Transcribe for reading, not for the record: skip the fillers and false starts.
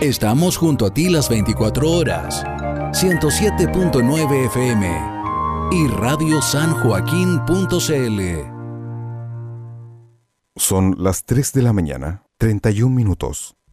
Estamos junto a ti las 24 horas. 107.9 FM y radiosanjoaquín.cl. Son las 3 de la mañana, 31 minutos.